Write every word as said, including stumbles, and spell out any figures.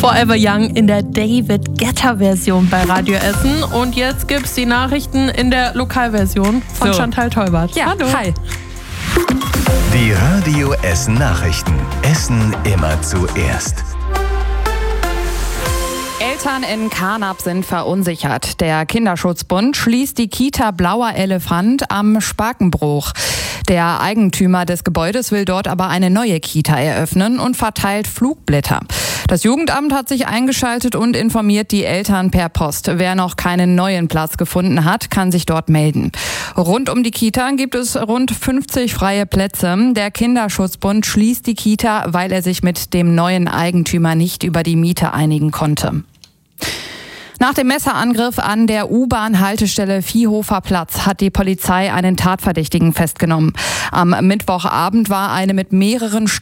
Forever Young in der David Guetta-Version bei Radio Essen. Und jetzt gibt's die Nachrichten in der Lokalversion von So. Chantal Teubert. Ja, Hallo. hi. Die Radio Essen Nachrichten. Essen immer zuerst. Eltern in Carnap sind verunsichert. Der Kinderschutzbund schließt die Kita Blauer Elefant am Spakenbruch. Der Eigentümer des Gebäudes will dort aber eine neue Kita eröffnen und verteilt Flugblätter. Das Jugendamt hat sich eingeschaltet und informiert die Eltern per Post. Wer noch keinen neuen Platz gefunden hat, kann sich dort melden. Rund um die Kita gibt es rund fünfzig freie Plätze. Der Kinderschutzbund schließt die Kita, weil er sich mit dem neuen Eigentümer nicht über die Miete einigen konnte. Nach dem Messerangriff an der U-Bahn-Haltestelle Viehhofer Platz hat die Polizei einen Tatverdächtigen festgenommen. Am Mittwochabend war eine mit mehreren